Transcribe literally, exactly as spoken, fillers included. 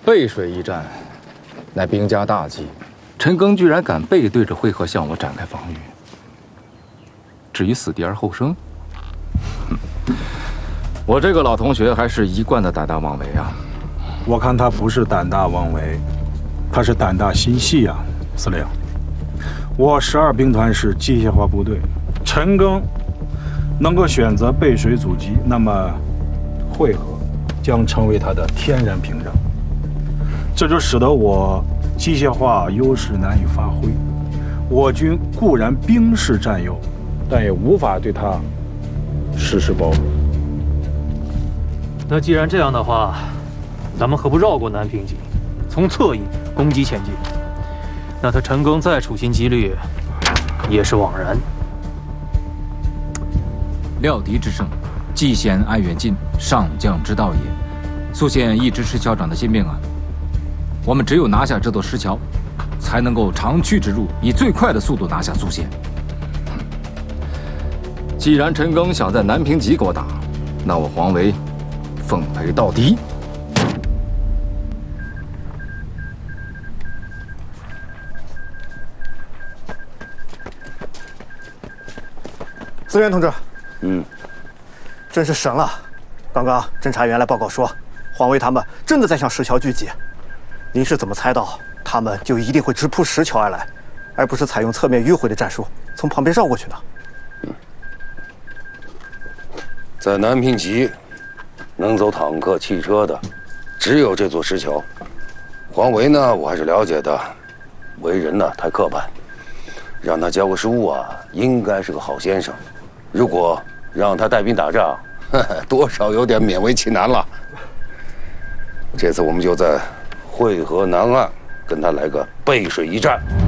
背水一战，乃兵家大忌。陈赓居然敢背对着会合向我展开防御。至于死敌而后生，我这个老同学还是一贯的胆大妄为啊！ 我看他不是胆大妄为，他是胆大心细啊，司令。我十二兵团是机械化部队，陈赓能够选择背水阻击，那么会合将成为他的天然屏障，这就使得我机械化优势难以发挥。我军固然兵势占优，但也无法对他实施包围。 那既然这样的话，咱们何不绕过南平井，从侧翼攻击前进？那他陈赓再处心积虑，也是枉然。 料敌之胜，计贤爱远近，上将之道也。苏宪一直是校长的心病啊。我们只有拿下这座石桥，才能够长驱直入，以最快的速度拿下苏县。 既然陈赓想在南平集给我打，那我黄维奉陪到底。 资源同志， 嗯， 真是神了！刚刚侦查员来报告说，黄维他们真的在向石桥聚集。您是怎么猜到他们就一定会直扑石桥而来，而不是采用侧面迂回的战术，从旁边绕过去呢？ 嗯，在南平集，能走坦克、汽车的，只有这座石桥。黄维呢，我还是了解的，为人呢太刻板，让他教个书啊，应该是个好先生。如果让他带兵打仗，呵呵，多少有点勉为其难了。这次我们就在会合南岸跟他来个背水一战。